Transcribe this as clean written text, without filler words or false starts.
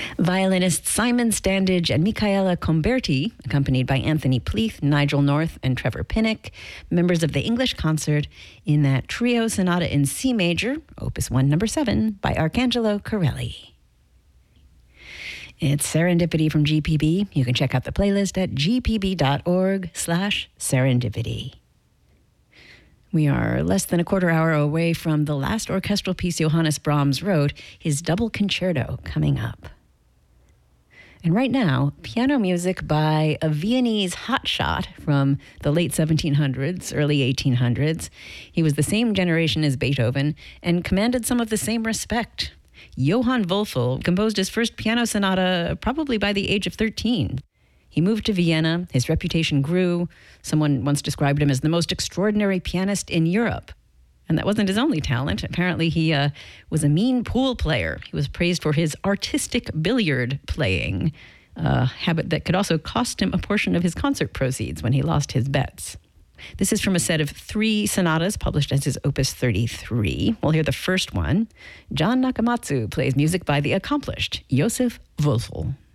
Violinists Simon Standage and Michaela Comberti, accompanied by Anthony Pleath, Nigel North, and Trevor Pinnock, members of the English Concert, in that trio sonata in C major, Opus 1, number 7, by Arcangelo Corelli. It's Serendipity from GPB. You can check out the playlist at gpb.org/serendipity. We are less than a quarter hour away from the last orchestral piece Johannes Brahms wrote, his double concerto, coming up. And right now, piano music by a Viennese hotshot from the late 1700s, early 1800s. He was the same generation as Beethoven and commanded some of the same respect. Johann Wölfel composed his first piano sonata probably by the age of 13. He moved to Vienna. His reputation grew. Someone once described him as the most extraordinary pianist in Europe. And that wasn't his only talent. Apparently, he was a mean pool player. He was praised for his artistic billiard playing, a habit that could also cost him a portion of his concert proceeds when he lost his bets. This is from a set of 3 sonatas published as his Opus 33. We'll hear the first one. John Nakamatsu plays music by the accomplished Joseph Wölfel.